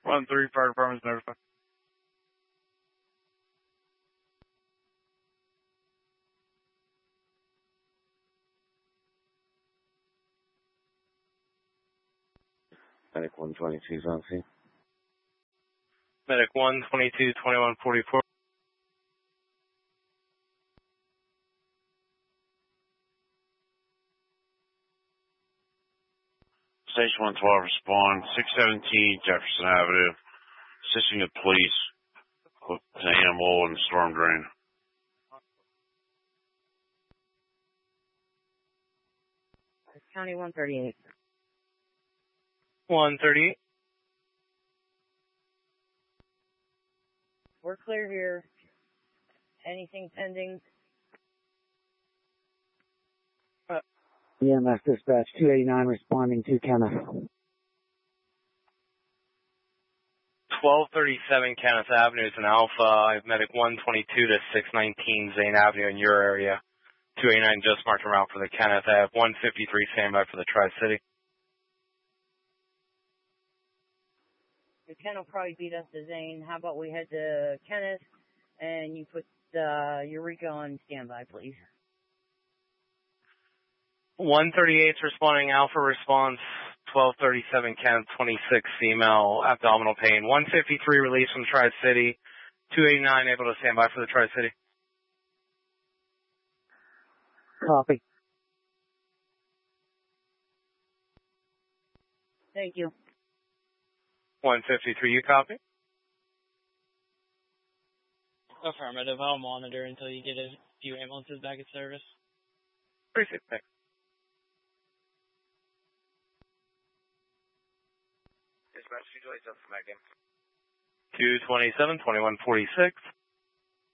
1-3, fire department's notified. Medic 122 is on scene. Medic 122, 2144. Station 112 respond, 617 Jefferson Avenue, assisting the police with an animal and storm drain. County 138. 138. We're clear here. Anything pending? EMS dispatch 289 responding to Kenneth. 1237 Kenneth Avenue is an Alpha. I have Medic 122 to 619 Zane Avenue in your area. 289 just marked en route for the Kenneth. I have 153 standby for the Tri-City. The Ken will probably beat us to Zane. How about we head to Kenneth and you put Eureka on standby, please. 138's responding, Alpha response, 1237 Kenneth, 26 female, abdominal pain. 153 release from Tri-City. 289 able to stand by for the Tri-City. Copy. Thank you. 153, you copy? Affirmative. I'll monitor until you get a few ambulances back in service. Appreciate it. Thanks. Dispatch 227 from Megan. 227, 2146.